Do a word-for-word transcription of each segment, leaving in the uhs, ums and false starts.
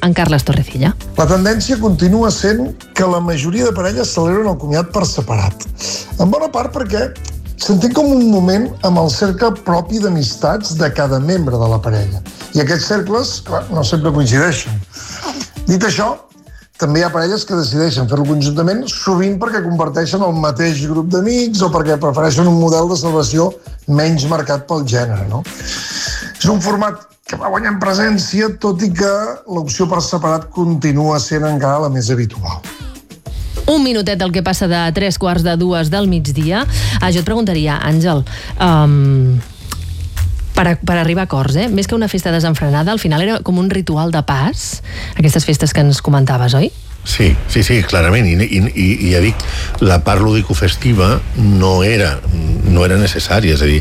en Carles Torrecilla. La tendència continua sent que la majoria de parelles celebren el comiat per separat. En bona part perquè sentim com un moment amb el cercle propi d'amistats de cada membre de la parella. I aquests cercles, clar, no sempre coincideixen. Dit això, també hi ha parelles que decideixen fer-lo conjuntament, sovint perquè comparteixen el mateix grup d'amics o perquè prefereixen un model de celebració menys marcat pel gènere, no? És un format que va guanyant presència, tot i que l'opció per separat continua sent encara la més habitual. Un minutet del que passa de tres quarts de dues del migdia. Ah, jo et preguntaria, Àngel, um, per, a, per arribar a acords, eh? Més que una festa desenfrenada, al final era com un ritual de pas, aquestes festes que ens comentaves, oi? Sí, sí, sí, clarament. I, i, i, i ja dic, la part lúdico-festiva no era, no era necessària. És a dir,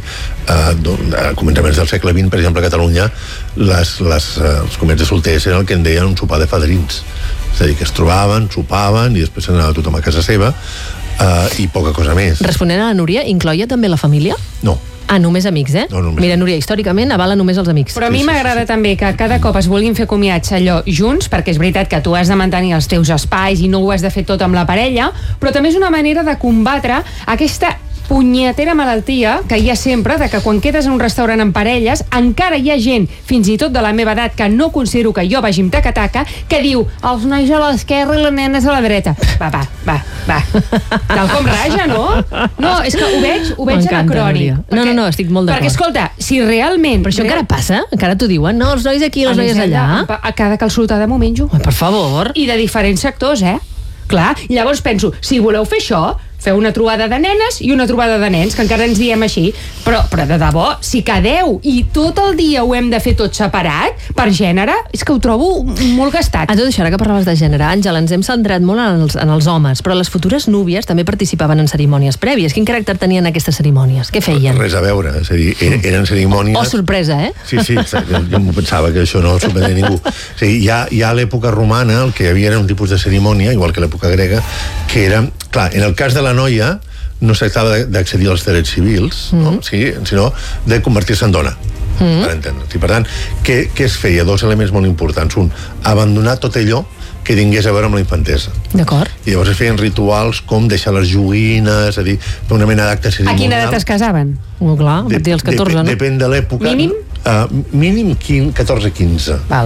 eh, a començaments del segle vint, per exemple, a Catalunya, les, les, els comiats de solters eren el que en deien un sopar de fadrins. És a dir, que es trobaven, sopaven i després anava tothom a casa seva eh, i poca cosa més. Responent a la Núria, incloia també la família? No. Ah, només amics, eh? No, només. Mira, Núria, històricament avala només els amics. Però a mi m'agrada també que cada cop es vulguin fer comiats allò junts, perquè és veritat que tu has de mantenir els teus espais i no ho has de fer tot amb la parella, però també és una manera de combatre aquesta punyetera malaltia que hi ha sempre, de que quan quedes en un restaurant amb parelles, encara hi ha gent, fins i tot de la meva edat, que no considero que jo vagi amb taca-taca, que diu, els nois a l'esquerra i les nenes a la dreta. Va, va, va, va. Tal com raja, no? No, és que ho veig, ho veig anacrònic. No, no, no, estic molt d'acord. Perquè, escolta, si realment... Però això real... encara passa? Encara t'ho diuen? No, els nois aquí, els nois allà? A cada calçotada m'ho menjo. Per favor. I de diferents sectors, eh? Clar, llavors penso, si voleu fer això, feu una trobada de nenes i una trobada de nens, que encara ens diem així, però, però de debò, si quedeu i tot el dia ho hem de fer tot separat, per gènere, és que ho trobo molt gastat. A tot això, ara que parlaves de gènere, Àngel, ens hem centrat molt en els, en els homes, però les futures núvies també participaven en cerimònies prèvies. Quin caràcter tenien aquestes cerimònies? Què feien? Res a veure, és a dir, eren cerimònies... Oh, sorpresa, eh? Sí, sí, jo, jo m'ho pensava que això no sorprenia ningú. O sigui, ja, ja a l'època romana el que hi havia era un tipus de cerimònia, igual que l'època grega, que era, clar, en el cas de la noia no es tractava d'accedir als drets civils, mm. no? Sí, sinó de convertir-se en dona. Mm. Per entendre'ns. I per tant, què, què es feia? Dos elements molt importants. Un, abandonar tot allò que tingués a veure amb la infantesa. D'acord. I llavors es feien rituals com deixar les joguines, és a dir, una mena d'acte cerimonial. A quina edat es casaven? Oh, clar, a partir dels catorze, de, no? Depèn de l'època. Mínim? Uh, mínim catorze quinze. Val.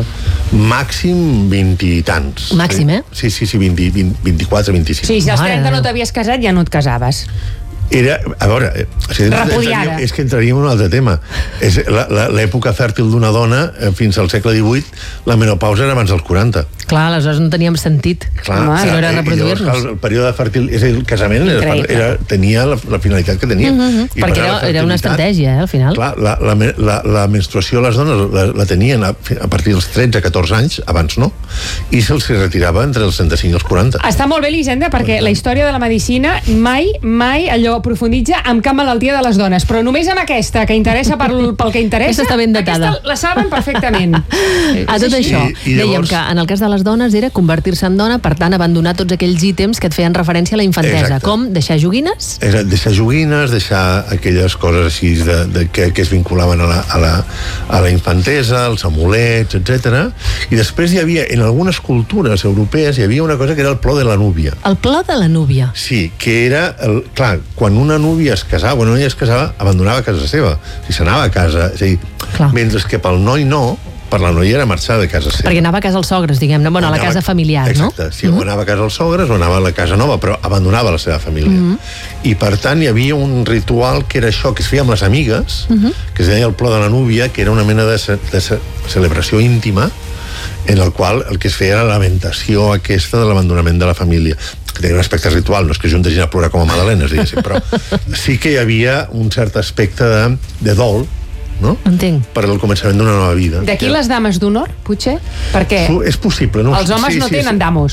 Màxim vint i tants. Màxim, eh? Sí, sí, sí, vint, vint, vint-i-quatre, vint-i-cinc. Sí, si als trenta no t'havies casat, ja no et casaves. Era, a veure, o sigui, repudiada. És que entraríem en un altre tema. És l'època fèrtil d'una dona, fins al segle divuit, la menopausa era abans dels quaranta. Clar, aleshores no teníem sentit. Clar, Home, si no era reproduir-nos. El període fèrtil, és a dir, el casament era, era, tenia la, la finalitat que tenia. Mm -hmm. Perquè era, era una estratègia, eh, al final. Clar, la, la, la, la menstruació les dones la, la tenien a, a partir dels tretze a catorze anys, abans no, i se'ls retirava entre els trenta-cinc i els quaranta. Està molt bé, Elisenda, perquè la història de la medicina mai, mai allò aprofunditza amb cap malaltia de les dones, però només amb aquesta, que interessa pel, pel que interessa, aquesta està ben datada. Aquesta la saben perfectament. A tot això, I, i llavors... dèiem que en el cas de les dones era convertir-se en dona, per tant, abandonar tots aquells ítems que et feien referència a la infantesa. Exacte. Com deixar joguines? Era deixar joguines, deixar aquelles coses així de, de, que, que es vinculaven a la, a, la, a la infantesa, els amulets, etcètera. I després hi havia, en algunes cultures europees, hi havia una cosa que era el plor de la núvia. El plor de la núvia. Sí, que era, el, clar, quan una núvia es casava, quan una noia es casava, abandonava casa seva. Si s'anava a casa, és a dir, clar. Mentre que pel noi no, per la noia era marxar de casa seva. Perquè anava a casa als sogres, diguem-ne, bueno, a la casa familiar, exacte, no? Sí, mm-hmm. o anava a casa als sogres o anava a la casa nova, però abandonava la seva família. Mm-hmm. I per tant hi havia un ritual que era això, que es feia amb les amigues, mm-hmm. que es deia el plor de la núvia, que era una mena de, ce de ce celebració íntima, en el qual el que es feia era la lamentació aquesta de l'abandonament de la família, que tenia un aspecte ritual, no és que juntegin a plorar com a magdalenes, diguéssim, però sí que hi havia un cert aspecte de, de dol, no? Entenc. Per al començament d'una nova vida. D'aquí les dames d'honor, potser? Perquè és possible, no? Els homes sí, no sí, tenen sí. damos.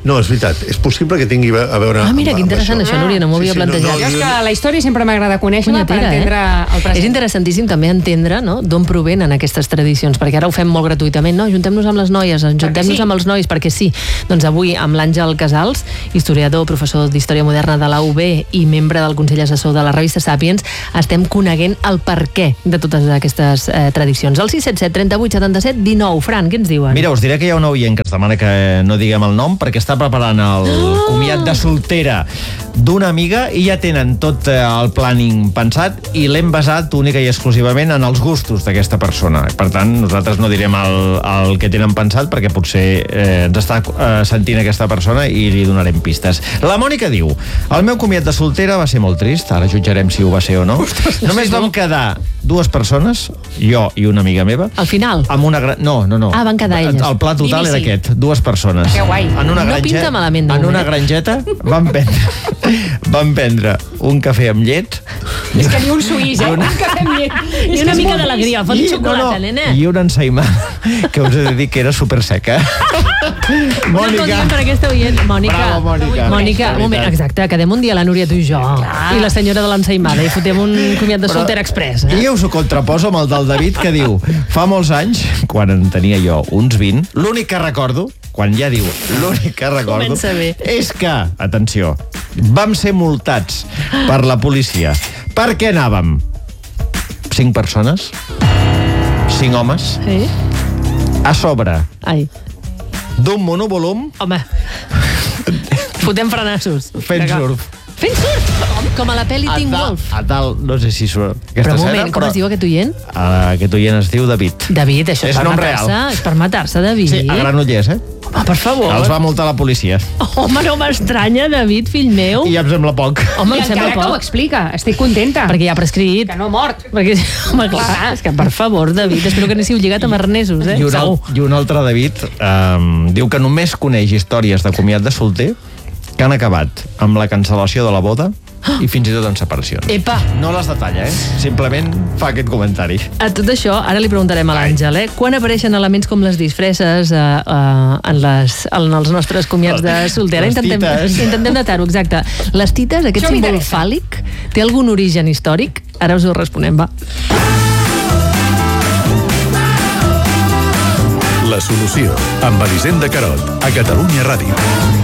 No, és veritat, és possible que tingui a veure... Ah, mira, amb, que interessant amb això, Núria, no m'ho havia Sí, sí, no, plantejat. no, Jo és que la història sempre m'agrada conèixer-la per entendre eh? el present. És interessantíssim també entendre, no?, d'on provenen aquestes tradicions, perquè ara ho fem molt gratuïtament, no? Ajuntem-nos amb les noies, ajuntem-nos sí. amb els nois, perquè sí. Doncs avui, amb l'Àngel Casals, historiador, professor d'Història Moderna de la U B i membre del Consell Assessor de la revista Sàpiens, estem coneguent el perquè de totes aquestes eh, tradicions. El sis set set, trenta-vuit, setanta-set, dinou. Fran, què ens diuen? Mira, us diré que hi ha un oient que ens demana que no diguem el nom perquè està preparant el Oh! comiat de soltera d'una amiga i ja tenen tot eh, el planning pensat i l'hem basat única i exclusivament en els gustos d'aquesta persona. Per tant, nosaltres no direm el, el que tenen pensat perquè potser eh, ens està eh, sentint aquesta persona i li donarem pistes. La Mònica diu: el meu comiat de soltera va ser molt trist, ara jutjarem si ho va ser o no. Només vam quedar dues persones, jo i una amiga meva. Al final? Amb una gran... No, no, no. Ah, van quedar elles. El pla total era D'inici. aquest, dues persones. Que guai. En una No granja, pinta malament, de en una moment. grangeta van prendre, van prendre un cafè amb llet És que ni un suís, eh? Un cafè amb llet. I una mica d'alegria, fot xocolata, nena. i una ensaïmada que us he de dir que era super seca. Un aplaudiment per aquesta oient. Mònica, Bravo, Mònica. Mònica, un moment, exacte, quedem un dia la Núria, tu i jo, i la senyora de l'ensaïmada, i fotem un comiat de soltera express. I Eh? jo us ho contraposo amb el del David, que diu: fa molts anys, quan en tenia jo uns vint, l'únic que recordo, quan ja diu l'únic que recordo, Comença bé. és que, atenció, vam ser multats per la policia. Per què anàvem? Cinc persones, cinc homes, Eh? a sobre Ai, d'un monovolum home. Fotem frenassos. fent Vinga. surf. Fent surf? Com a la pel·li A Teen tal, Wolf. a tal, no sé si surt aquesta Però un escena, moment, com però es diu aquest oient? uh, aquest oient es diu David. David, això és, És per nom matar-se. real. És per matar-se, David. Sí, a Granollers, eh? Home, per favor. Els va multar la policia. Home, no m'estranya, David, fill meu. I ja em sembla poc. Home, I em sembla encara que ho poc. explica, estic contenta. Perquè ja ha prescrit. Que no ha mort. Perquè, home, clar, és que per favor, David, espero que anéssiu lligat amb arnesos, eh? I un, al, Segur. I un altre David um, diu que només coneix històries de comiat de solter que han acabat amb la cancel·lació de la boda i fins i tot en separacions. Epa, No les detalla, eh? Simplement fa aquest comentari. a tot això, ara li preguntarem a l'Àngel, eh? Quan apareixen elements com les disfresses eh, eh, en, les, en els nostres comiats de soltera? Les Intentem, tites. intentem datar-ho, exacte. Les tites, aquest Això símbol m'interessa. fàl·lic, té algun origen històric? Ara us ho responem, va. La solució, amb Elisenda Carot, a Catalunya Ràdio.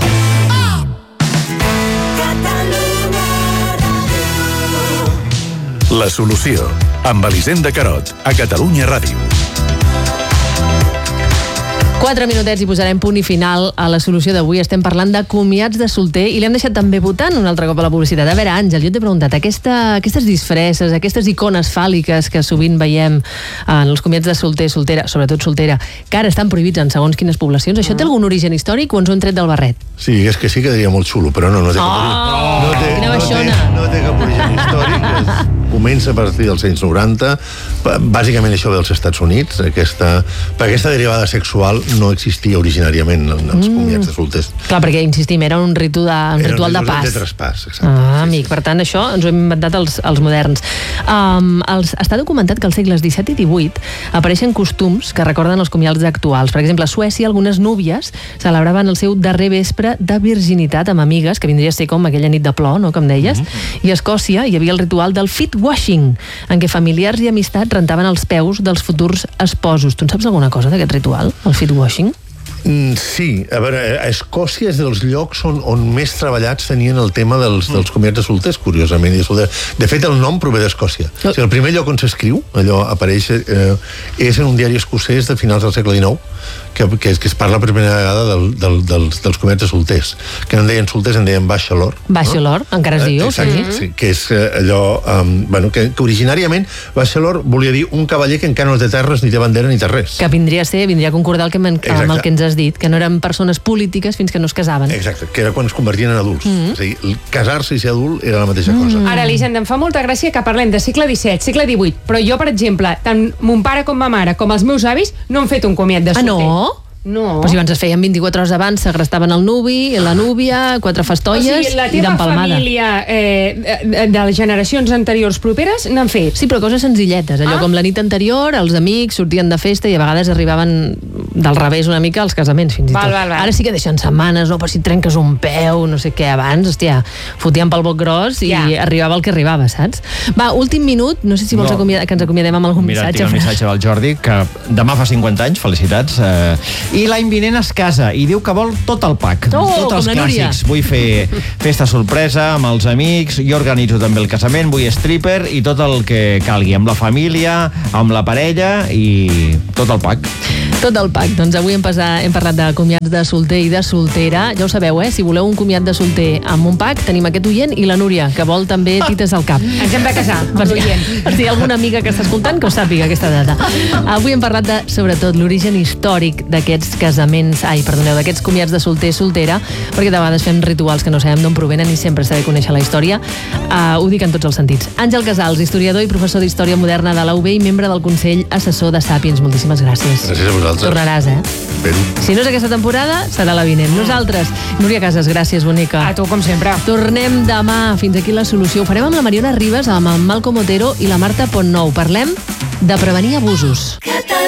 La solució, amb Elisenda Carot, a Catalunya Ràdio. Quatre minutets i posarem punt i final a la solució d'avui. Estem parlant de comiats de solter i l'hem deixat també votant un altre cop a la publicitat. A veure, Àngel, jo t'he preguntat, aquesta, aquestes disfresses, aquestes icones fàl·liques que sovint veiem en els comiats de solter, soltera, sobretot soltera, que ara estan prohibits en segons quines poblacions, això té algun origen històric o ens ho hem tret del barret? Sí, és que sí quedaria molt xulo, però no, no té cap Oh, origen. No té, quina no té, baixona. no té cap origen històric. És, comença a partir dels anys noranta. Bàsicament això ve dels Estats Units. Aquesta, per aquesta derivada sexual no existia originàriament en els mm. comiats de solters. Clar, perquè, insistim, era un, ritu de, un Era ritual de ritual pas. de traspàs, exacte. Ah, amic, per tant, això ens ho hem inventat els, els moderns. Um, els, està documentat que als segles disset i divuit apareixen costums que recorden els comials actuals. Per exemple, a Suècia, algunes núvies celebraven el seu darrer vespre de virginitat amb amigues, que vindria a ser com aquella nit de plor, no?, com deies. Mm-hmm. I a Escòcia hi havia el ritual del feet washing, en què familiars i amistats rentaven els peus dels futurs esposos. Tu en saps alguna cosa d'aquest ritual, el feet washing? Mm, sí, a veure, a Escòcia és dels llocs on, on més treballats tenien el tema dels, dels comiats de solters, curiosament. I de solters. De fet, el nom prové d'Escòcia. O sigui, el primer lloc on s'escriu, allò apareix, eh, és en un diari escocès de finals del segle dinou, que, que, que es parla per primera vegada del, del, dels, dels comiats de solters, que no en deien solters, en deien bachelor. Bachelor, no? Encara es diu, Exacte, sí. sí, que és eh, allò, um, bueno, que, que originàriament bachelor volia dir un cavaller que encara no té terres, ni té bandera, ni té res. Que vindria a ser, vindria a concordar el que, amb Exacte. el que ens has dit, que no eren persones polítiques fins que no es casaven. Exacte, que era quan es convertien en adults. Mm-hmm. És a dir, casar-se i ser adult era la mateixa cosa. Ara, Elisenda, em fa molta gràcia que parlem de segle disset, segle divuit, però jo, per exemple, tant mon pare com ma mare com els meus avis no han fet un comiat de Ah, solter. no? No. Però si abans es feien vint-i-quatre hores abans, segrestaven el nuvi, la núvia, quatre O festolles sigui, la i teva d'empalmada. família eh, de, de les generacions anteriors properes n'han fet. Sí, però coses senzilletes. Allò Ah. com la nit anterior, els amics sortien de festa i a vegades arribaven del revés una mica als casaments, fins i Val, tot. val, val. Ara sí que deixen setmanes, no, per si et trenques un peu, no sé què, abans, hòstia, fotíem pel boc gros i Ja. arribava el que arribava, saps? Va, últim minut, no sé si vols No. acomiadar, que ens acomiadem amb algun Mira, missatge. tinc el missatge del Jordi, que demà fa cinquanta anys, felicitats. Eh, I l'any vinent es casa i diu que vol tot el pack, Oh, tots els com la Núria. clàssics. Vull fer festa sorpresa amb els amics, jo organitzo també el casament, vull stripper i tot el que calgui, amb la família, amb la parella i tot el pack. Tot el pack. Doncs avui hem, passat, hem parlat de comiats de solter i de soltera. Ja ho sabeu, eh? Si voleu un comiat de solter amb un pack, tenim aquest oient i la Núria, que vol també tites al cap. Ens hem de casar, Per amb si, l'oient. per si hi ha alguna amiga que està escoltant, que ho sàpiga aquesta data. Avui hem parlat de, sobretot, l'origen històric d'aquests casaments, ai, perdoneu, d'aquests comiats de solter-soltera, perquè de vegades fem rituals que no sabem d'on provenen i sempre s'ha de conèixer la història. Uh, ho dic en tots els sentits. Àngel Casals, historiador i professor d'Història Moderna de la U B i membre del Consell Assessor de Sàpiens. Moltíssimes gràcies. Gràcies a vosaltres. Tornaràs, eh? Espero. Si no és aquesta temporada, serà la vinent. Nosaltres, Núria Casas, gràcies, bonica. A tu, com sempre. Tornem demà. Fins aquí la solució. Ho farem amb la Mariona Ribas, amb el Malcom Otero i la Marta Pontnou. Parlem de prevenir abusos.